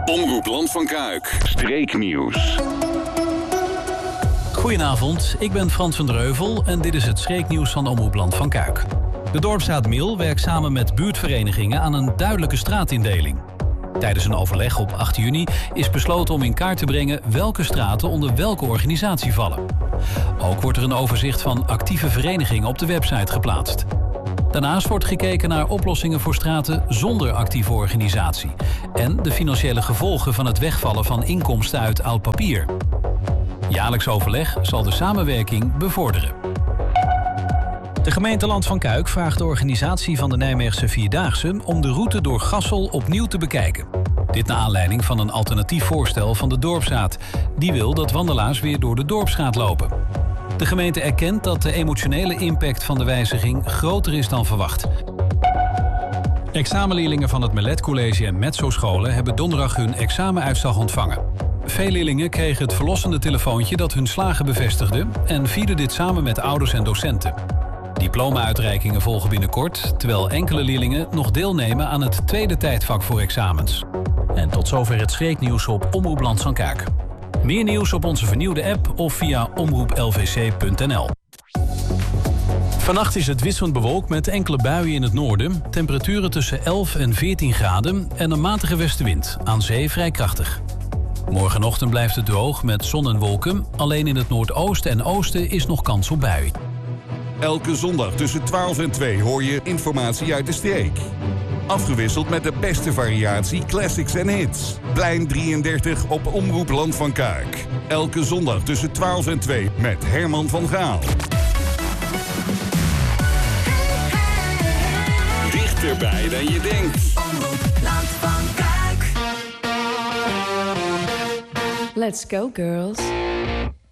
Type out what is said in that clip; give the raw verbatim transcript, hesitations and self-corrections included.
Omroep Land van Kuik. Streeknieuws. Goedenavond, ik ben Frans van Dreuvel en dit is het streeknieuws van Omroep Land van Kuik. De dorpsraad Mil werkt samen met buurtverenigingen aan een duidelijke straatindeling. Tijdens een overleg op acht juni is besloten om in kaart te brengen welke straten onder welke organisatie vallen. Ook wordt er een overzicht van actieve verenigingen op de website geplaatst. Daarnaast wordt gekeken naar oplossingen voor straten zonder actieve organisatie en de financiële gevolgen van het wegvallen van inkomsten uit oud papier. Jaarlijks overleg zal de samenwerking bevorderen. De gemeente Land van Kuik vraagt de organisatie van de Nijmeegse Vierdaagse om de route door Gassel opnieuw te bekijken. Dit naar aanleiding van een alternatief voorstel van de dorpsraad. Die wil dat wandelaars weer door de dorpsstraat lopen. De gemeente erkent dat de emotionele impact van de wijziging groter is dan verwacht. Examenleerlingen van het Melet College en Metso scholen hebben donderdag hun examenuitslag ontvangen. Veel leerlingen kregen het verlossende telefoontje dat hun slagen bevestigde en vierden dit samen met ouders en docenten. Diploma-uitreikingen volgen binnenkort, terwijl enkele leerlingen nog deelnemen aan het tweede tijdvak voor examens. En tot zover het streeknieuws op Omroep Land van Kuik. Meer nieuws op onze vernieuwde app of via omroep l v c punt n l. Vannacht is het wisselend bewolkt met enkele buien in het noorden. Temperaturen tussen elf en veertien graden en een matige westenwind, aan zee vrij krachtig. Morgenochtend blijft het droog met zon en wolken. Alleen in het noordoosten en oosten is nog kans op bui. Elke zondag tussen twaalf en twee hoor je informatie uit de streek. Afgewisseld met de beste variatie classics en hits. Plein drieëndertig op Omroep Land van Kuik. Elke zondag tussen twaalf en twee met Herman van Gaal. Dichterbij dan je denkt. Omroep Land van Kuik. Let's go, girls.